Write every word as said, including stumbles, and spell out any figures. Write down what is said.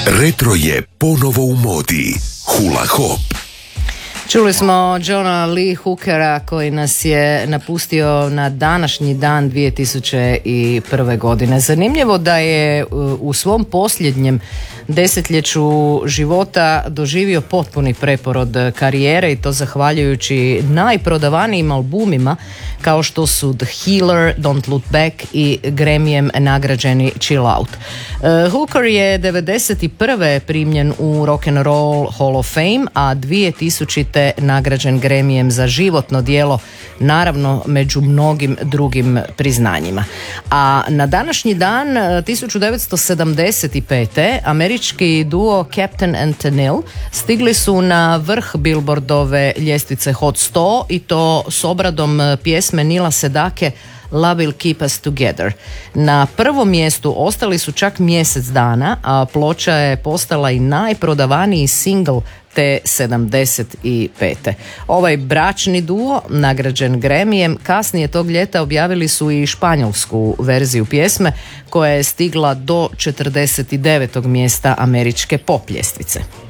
Retro je ponovo u modi. Hula hop. Čuli smo Johna Lee Hookera koji nas je napustio na današnji dan dvije tisuće prve. godine. Zanimljivo da je u svom posljednjem desetljeću života doživio potpuni preporod karijere i to zahvaljujući najprodavanijim albumima kao što su The Healer, Don't Look Back i Grammyjem nagrađeni Chill Out. Hooker je devedeset prve primljen u Rock and Roll Hall of Fame, a dvije tisućite nagrađen Grammyjem za životno djelo, naravno među mnogim drugim priznanjima. A na današnji dan tisuću devetsto sedamdeset pete. američki duo Captain and Tennille stigli su na vrh Billboardove ljestvice Hot sto i to s obradom pjesme Nila Sedake Love Will Keep Us Together. Na prvom mjestu ostali su čak mjesec dana, a ploča je postala i najprodavaniji singl te sedamdeset pete. Ovaj bračni duo, nagrađen Grammyjem, kasnije tog ljeta objavili su i španjolsku verziju pjesme koja je stigla do četrdeset devetog mjesta američke pop ljestvice.